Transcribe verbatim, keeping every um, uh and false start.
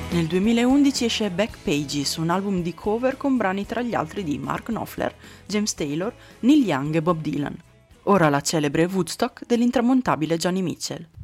Nel duemilaundici esce Backpages, un album di cover con brani tra gli altri di Mark Knopfler, James Taylor, Neil Young e Bob Dylan. Ora la celebre Woodstock dell'intramontabile Joni Mitchell.